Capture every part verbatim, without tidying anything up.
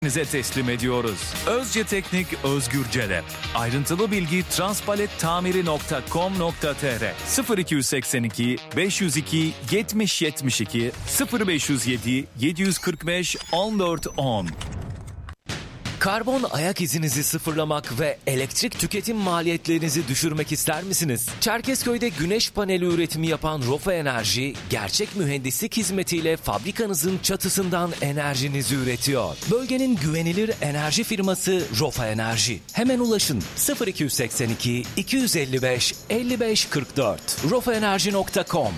Size teslim ediyoruz. Özce Teknik, Özgür Celep. Ayrıntılı bilgi transpalettamiri nokta com nokta tr sıfır iki seksen iki beş yüz iki yetmiş yetmiş iki sıfır beş yüz yedi yedi yüz kırk beş on dört on. Karbon ayak izinizi sıfırlamak ve elektrik tüketim maliyetlerinizi düşürmek ister misiniz? Çerkezköy'de güneş paneli üretimi yapan Rofa Enerji, gerçek mühendislik hizmetiyle fabrikanızın çatısından enerjinizi üretiyor. Bölgenin güvenilir enerji firması Rofa Enerji. Hemen ulaşın sıfır iki seksen iki iki yüz elli beş elli beş kırk dört rofa enerji nokta com.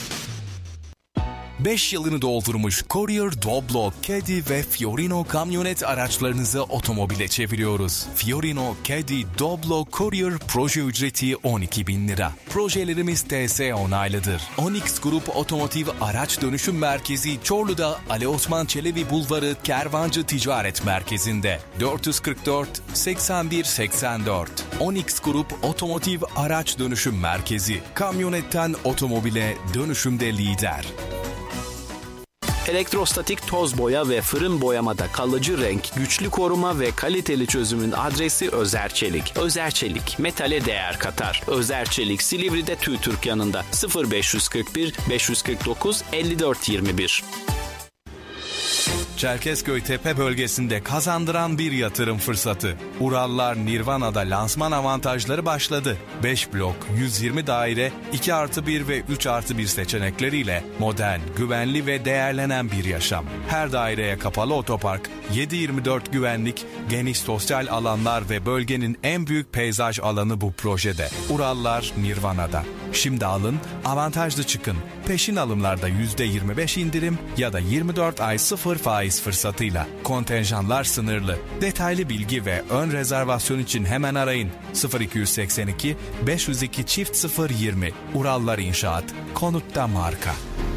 beş yılını doldurmuş Courier, Doblo, Caddy ve Fiorino kamyonet araçlarınızı otomobile çeviriyoruz. Fiorino, Caddy, Doblo, Courier proje ücreti on iki bin lira. Projelerimiz T S onaylıdır. Onyx Grup Otomotiv Araç Dönüşüm Merkezi Çorlu'da Ali Osman Çelebi Bulvarı Kervancı Ticaret Merkezi'nde. dört yüz kırk dört seksen bir seksen dört. Onyx Grup Otomotiv Araç Dönüşüm Merkezi. Kamyonetten otomobile dönüşümde lider. Elektrostatik toz boya ve fırın boyamada kalıcı renk, güçlü koruma ve kaliteli çözümün adresi Özerçelik. Özerçelik, metale değer katar. Özerçelik, Silivri'de TÜİTÜRK yanında sıfır beş kırk bir beş kırk dokuz elli dört yirmi bir. Çerkezköy Tepe bölgesinde kazandıran bir yatırım fırsatı. Urallar Nirvana'da lansman avantajları başladı. beş blok, yüz yirmi daire, iki artı bir ve üç artı bir seçenekleriyle modern, güvenli ve değerlenen bir yaşam. Her daireye kapalı otopark, yedi yirmi dört güvenlik, geniş sosyal alanlar ve bölgenin en büyük peyzaj alanı bu projede. Urallar Nirvana'da. Şimdi alın, avantajlı çıkın. Peşin alımlarda yüzde yirmi beş indirim ya da yirmi dört ay sıfır faiz fırsatıyla. Kontenjanlar sınırlı. Detaylı bilgi ve ön rezervasyon için hemen arayın. sıfır iki seksen iki beş yüz iki çift sıfır yirmi. Urallar İnşaat. Konutta marka.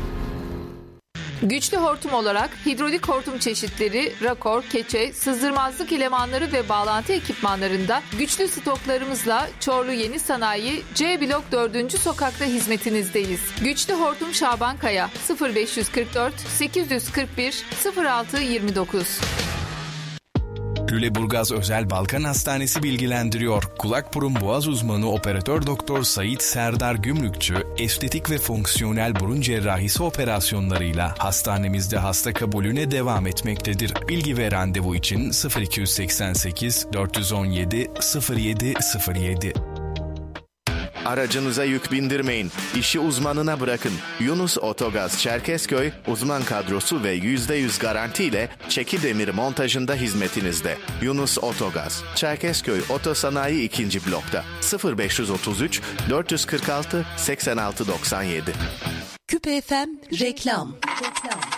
Güçlü hortum olarak hidrolik hortum çeşitleri, rakor, keçe, sızdırmazlık elemanları ve bağlantı ekipmanlarında güçlü stoklarımızla Çorlu Yeni Sanayi C Blok dördüncü sokakta hizmetinizdeyiz. Güçlü hortum Şaban Kaya sıfır beş kırk dört sekiz kırk bir sıfır altı yirmi dokuz. Lüleburgaz Özel Balkan Hastanesi bilgilendiriyor. Kulak burun boğaz uzmanı operatör doktor Sait Serdar Gümrükçü, estetik ve fonksiyonel burun cerrahisi operasyonlarıyla hastanemizde hasta kabulüne devam etmektedir. Bilgi ve randevu için sıfır iki seksen sekiz dört yüz on yedi sıfır yedi sıfır yedi. Aracınıza yük bindirmeyin. İşi uzmanına bırakın. Yunus Otogaz Çerkezköy uzman kadrosu ve yüzde yüz garantiyle çeki demir montajında hizmetinizde. Yunus Otogaz Çerkezköy Otosanayi ikinci blokta sıfır beş otuz üç dört kırk altı seksen altı doksan yedi. Küpe F M reklam. reklam.